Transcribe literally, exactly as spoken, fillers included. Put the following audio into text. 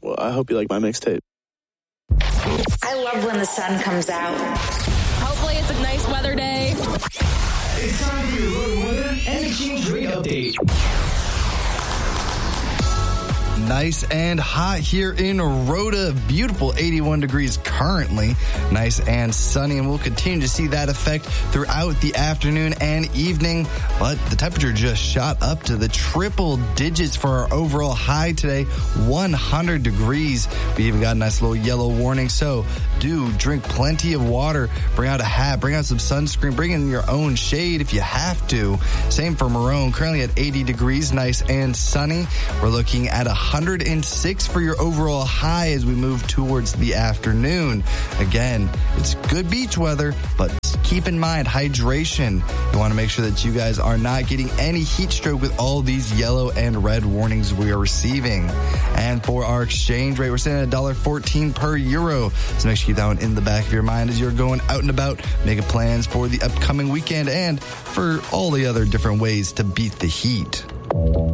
Well, I hope you like my mixtape. I love when the sun comes out. Hopefully it's a nice weather day. It's time for your road weather and exchange rate update. Nice and hot here in Rhoda. Beautiful eighty-one degrees currently. Nice and sunny, and we'll continue to see that effect throughout the afternoon and evening. But the temperature just shot up to the triple digits for our overall high today, one hundred degrees. We even got a nice little yellow warning. So do drink plenty of water. Bring out a hat. Bring out some sunscreen. Bring in your own shade if you have to. Same for Marone. Currently at eighty degrees, nice and sunny. We're looking at one hundred six for your overall high as we move towards the afternoon. Again, it's good beach weather, but keep in mind hydration. You want to make sure that you guys are not getting any heat stroke with all these yellow and red warnings we are receiving. And for our exchange rate, we're sitting at one dollar fourteen per euro. So make sure you keep that one in the back of your mind as you're going out and about, making plans for the upcoming weekend and for all the other different ways to beat the heat.